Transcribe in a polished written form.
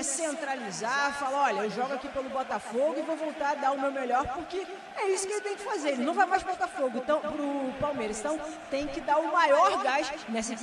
centralizar, falar, olha, eu jogo aqui pelo Botafogo e vou voltar a dar o meu melhor, porque é isso que ele tem que fazer. Ele não vai mais pro Botafogo, então, pro Palmeiras. Então, tem que dar o maior gás nessa